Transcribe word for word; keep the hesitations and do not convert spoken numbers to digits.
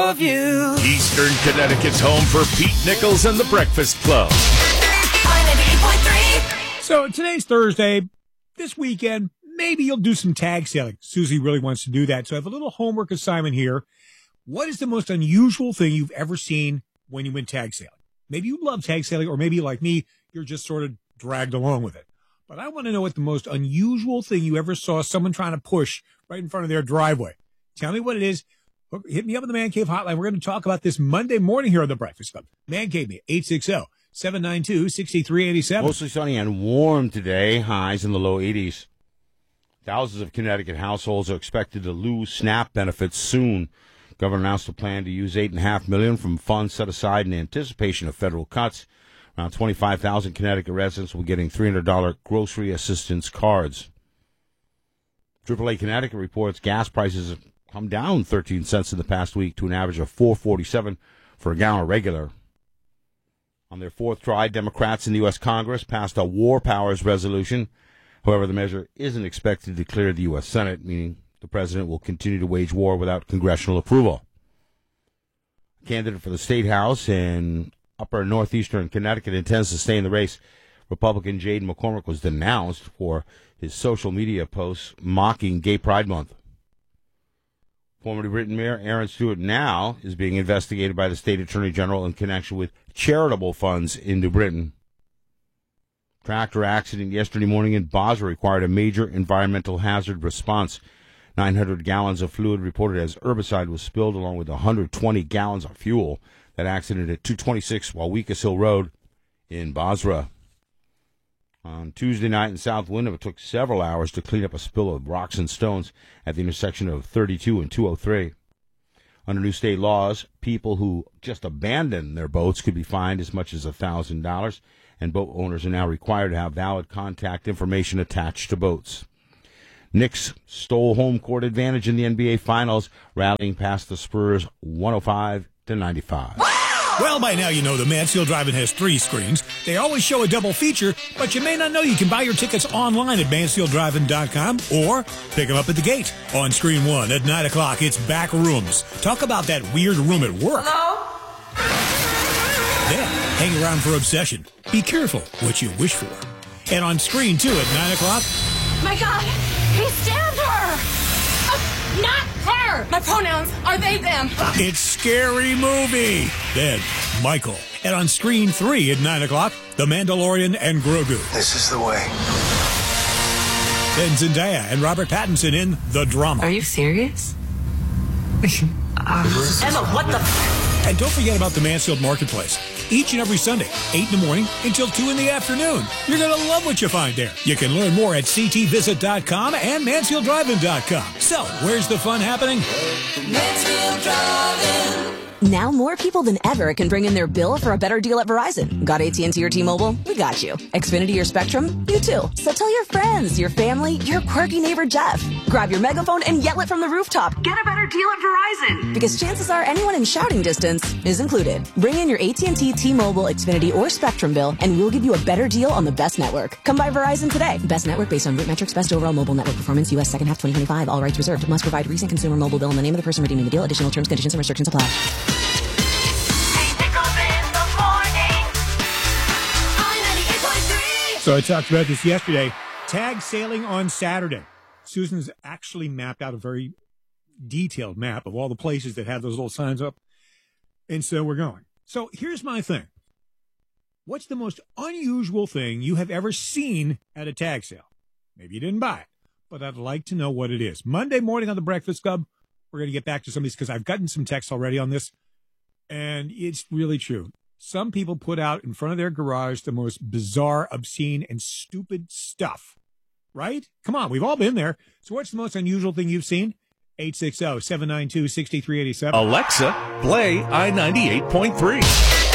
of you. Eastern Connecticut's home for Pete Nichols and the Breakfast Club. ninety-eight point three. So today's Thursday. This weekend, maybe you'll do some tag sailing. Susie really wants to do that. So I have a little homework assignment here. What is the most unusual thing you've ever seen when you went tag sailing? Maybe you love tag sailing, or maybe like me, you're just sort of dragged along with it. But I want to know what the most unusual thing you ever saw someone trying to push right in front of their driveway. Tell me what it is. Hit me up on the Man Cave hotline. We're going to talk about this Monday morning here on the Breakfast Club. Man Cave me, eight six zero, seven nine two, six three eight seven. Mostly sunny and warm today, highs in the low eighties. Thousands of Connecticut households are expected to lose SNAP benefits soon. Governor announced a plan to use eight point five million dollars from funds set aside in anticipation of federal cuts. Around twenty-five thousand Connecticut residents will be getting three hundred dollars grocery assistance cards. triple A Connecticut reports gas prices have come down thirteen cents in the past week to an average of four forty-seven for a gallon of regular. On their fourth try, Democrats in the U S. Congress passed a war powers resolution. However, the measure isn't expected to clear the U S. Senate, meaning the president will continue to wage war without congressional approval. A candidate for the State House in upper northeastern Connecticut intends to stay in the race. Republican Jade McCormick was denounced for his social media posts mocking Gay Pride Month. Former New Britain Mayor Aaron Stewart now is being investigated by the State Attorney General in connection with charitable funds in New Britain. Tractor accident yesterday morning in Basra required a major environmental hazard response. nine hundred gallons of fluid reported as herbicide was spilled along with one hundred twenty gallons of fuel. That accident at two twenty-six Wauwikis Hill Road in Basra. On Tuesday night in South Wyndham, it took several hours to clean up a spill of rocks and stones at the intersection of thirty-two and two oh three. Under new state laws, people who just abandon their boats could be fined as much as one thousand dollars, and boat owners are now required to have valid contact information attached to boats. Knicks stole home court advantage in the N B A Finals, rallying past the Spurs one oh five to ninety-five. Well, by now you know the Mansfield Drive-In has three screens. They always show a double feature, but you may not know you can buy your tickets online at mansfield drive in dot com or pick them up at the gate. On screen one at nine o'clock, it's Back Rooms. Talk about that weird room at work. Hello? Then, hang around for Obsession. Be careful what you wish for. And on screen two at nine o'clock... My God, he stabbed her! Oh, not her! My pronouns are they, them. It's Scary Movie. Then, Michael. And on screen three at nine o'clock, The Mandalorian and Grogu. This is the way. Then Zendaya and Robert Pattinson in The Drama. Are you serious? uh, Emma, what the... And don't forget about the Mansfield Marketplace. Each and every Sunday, eight in the morning until two in the afternoon. You're going to love what you find there. You can learn more at c t visit dot com and mansfield drive in dot com. So, where's the fun happening? Mansfield Drive-In. Now more people than ever can bring in their bill for a better deal at Verizon. Got A T and T or T-Mobile? We got you. Xfinity or Spectrum? You too. So tell your friends, your family, your quirky neighbor Jeff. Grab your megaphone and yell it from the rooftop. Get a better deal at Verizon. Because chances are anyone in shouting distance is included. Bring in your A T and T, T-Mobile, Xfinity, or Spectrum bill, and we'll give you a better deal on the best network. Come by Verizon today. Best network based on root metrics, best overall mobile network performance, U S second half twenty twenty-five. All rights reserved. Must provide recent consumer mobile bill and the name of the person redeeming the deal. Additional terms, conditions, and restrictions apply. So I talked about this yesterday. Tag sailing on Saturday. Susan's actually mapped out a very detailed map of all the places that have those little signs up. And so we're going. So here's my thing. What's the most unusual thing you have ever seen at a tag sale? Maybe you didn't buy it, but I'd like to know what it is. Monday morning on the Breakfast Club, we're going to get back to some of these because I've gotten some texts already on this, and it's really true. Some people put out in front of their garage the most bizarre, obscene, and stupid stuff. Right? Come on, we've all been there. So what's the most unusual thing you've seen? eight six zero, seven nine two, six three eight seven. Alexa, play I ninety-eight point three.